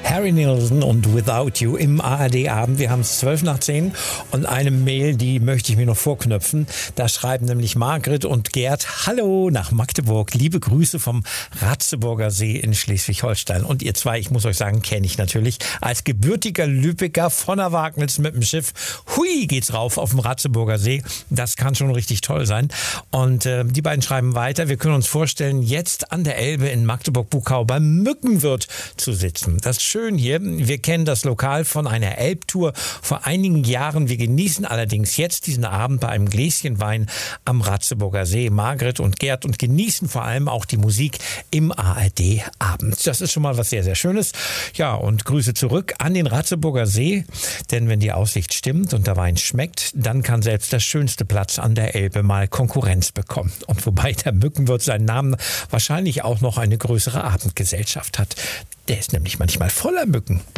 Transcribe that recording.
Harry Nilsson und Without You im ARD-Abend. Wir haben es 10:12 und eine Mail, die möchte ich mir noch vorknöpfen. Da schreiben nämlich Margret und Gerd: Hallo nach Magdeburg, liebe Grüße vom Ratzeburger See in Schleswig-Holstein. Und ihr zwei, ich muss euch sagen, kenne ich natürlich als gebürtiger Lübecker von der Wagnitz mit dem Schiff. Hui, geht's rauf auf dem Ratzeburger See. Das kann schon richtig toll sein. Und die beiden schreiben weiter: Wir können uns vorstellen, jetzt an der Elbe in Magdeburg-Buckau beim Mückenwirt zu sitzen. Das ist schön hier. Wir kennen das Lokal von einer Elbtour vor einigen Jahren. Wir genießen allerdings jetzt diesen Abend bei einem Gläschen Wein am Ratzeburger See, Margret und Gerd, und genießen vor allem auch die Musik im ARD-Abend. Das ist schon mal was sehr, sehr Schönes. Ja, und Grüße zurück an den Ratzeburger See, denn wenn die Aussicht stimmt und der Wein schmeckt, dann kann selbst der schönste Platz an der Elbe mal Konkurrenz bekommen. Und wobei der Mückenwirt seinen Namen wahrscheinlich auch noch eine größere Abendgesellschaft hat. Der ist nämlich manchmal voller Mücken.